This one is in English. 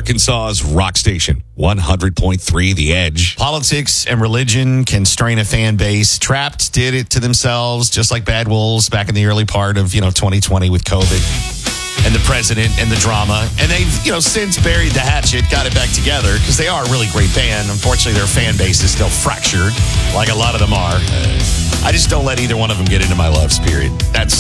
Arkansas's rock station, 100.3 The Edge. Politics and religion can strain a fan base. Trapped did it to themselves, just like Bad Wolves back in the early part of 2020 with COVID and the president and the drama. And they've since buried the hatchet, got it back together because they are a really great band. Unfortunately, their fan base is still fractured, like a lot of them are. I just don't let either one of them get into my loves. Period. That's